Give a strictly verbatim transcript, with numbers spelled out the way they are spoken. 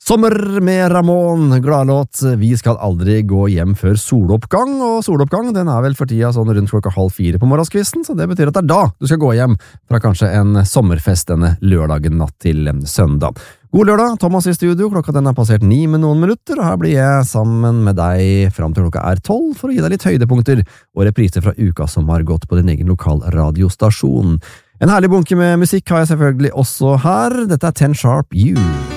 Sommer med Ramón, gladlåt. Vi skal aldri gå hjem før soloppgang, og soloppgang den er vel for tida sånn rundt klokka halv fire på morgenskvisten, så det betyr at det er da du skal gå hjem fra kanskje en sommerfest denne lørdagen natt til søndag. God lørdag, Thomas i studio, klokka den er passert ni med noen minutter, og her blir jeg sammen med deg fram til klokka er tolv for å gi deg litt høydepunkter og repriser fra uka som har gått på din egen lokal radiostasjon. En herlig bunke med musikk har jeg selvfølgelig også her. Dette er Ten Sharp You.